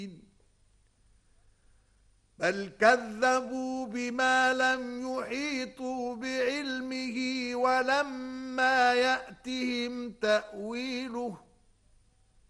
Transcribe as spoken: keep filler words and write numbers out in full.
بل كذبوا بما لم يحيطوا بعلمه ولما يأتهم تأويله